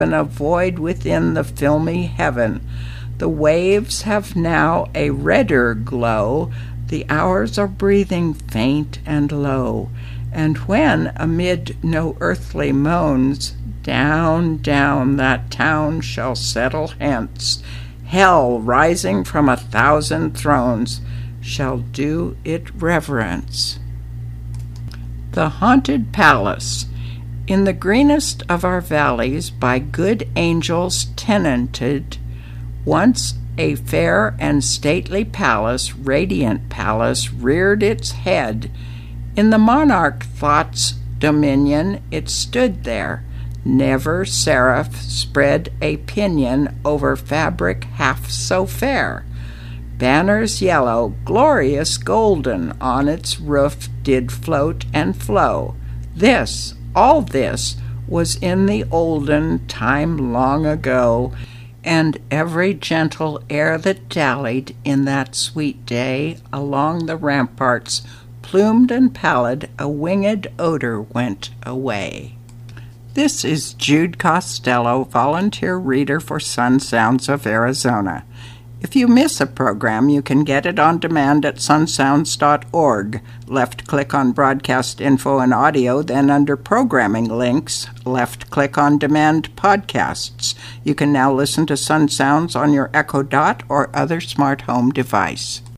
and a void within the filmy heaven. The waves have now a redder glow, the hours are breathing faint and low, and when, amid no earthly moans, down, down that town shall settle hence, hell, rising from 1,000 thrones, shall do it reverence. The Haunted Palace. In the greenest of our valleys, by good angels tenanted, once a fair and stately palace, radiant palace, reared its head. In the monarch thought's dominion it stood there. Never seraph spread a pinion over fabric half so fair. Banners yellow, glorious golden, on its roof did float and flow. This, all this, was in the olden time long ago, and every gentle air that dallied in that sweet day along the ramparts, plumed and pallid, a winged odor went away. This is Jude Costello, volunteer reader for Sun Sounds of Arizona. If you miss a program, you can get it on demand at sunsounds.org. Left-click on Broadcast Info and Audio, then under Programming Links, left-click on Demand Podcasts. You can now listen to Sun Sounds on your Echo Dot or other smart home device.